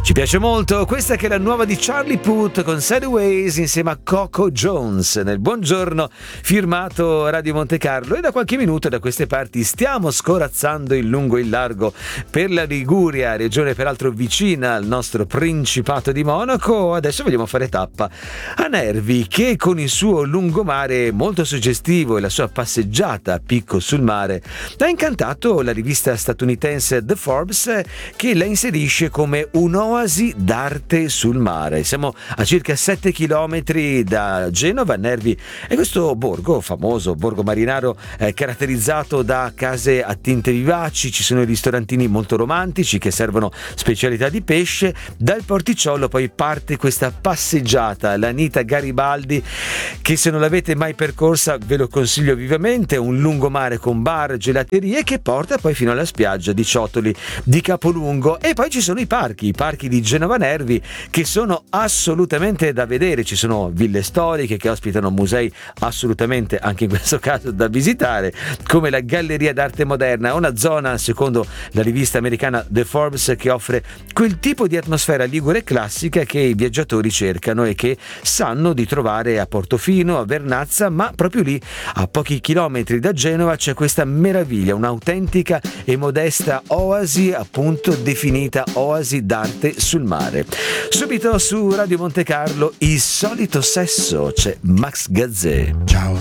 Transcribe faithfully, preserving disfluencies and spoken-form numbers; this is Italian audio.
Ci piace molto, questa che è la nuova di Charlie Puth con Sideways insieme a Coco Jones nel Buongiorno firmato Radio Monte Carlo. E da qualche minuto da queste parti stiamo scorazzando in lungo e in largo per la Liguria, regione peraltro vicina al nostro Principato di Monaco. Adesso vogliamo fare tappa a Nervi, che con il suo lungomare molto suggestivo e la sua passeggiata a picco sul mare ha incantato la rivista statunitense The Forbes, che la inserisce come un'oasi d'arte sul mare. Siamo a circa sette chilometri da Genova. Nervi è questo borgo famoso, borgo marinaro, eh, caratterizzato da case a tinte vivaci. Ci sono i ristorantini molto romantici che servono specialità di pesce. Dal porticciolo poi parte questa passeggiata, l'Anita Garibaldi, che se non l'avete mai percorsa ve lo consiglio vivamente. Un lungomare con bar, gelaterie, che porta poi fino alla spiaggia di Ciottoli di Capolungo. E poi ci sono i parchi, i parchi di Genova Nervi, che sono assolutamente da vedere. Ci sono ville storiche che ospitano musei assolutamente, anche in questo caso, da visitare, come la Galleria d'Arte Moderna, una zona, secondo la rivista americana The Forbes, che offre quel tipo di atmosfera ligure classica che i viaggiatori cercano e che sanno di trovare a Portofino, a Vernazza. Ma proprio lì, a pochi chilometri da Genova, c'è questa meraviglia, un'autentica e modesta oasi, appunto definita oasi d'arte sul mare. Subito su Radio Monte Carlo, Il solito sesso, c'è Max Gazzè. Ciao,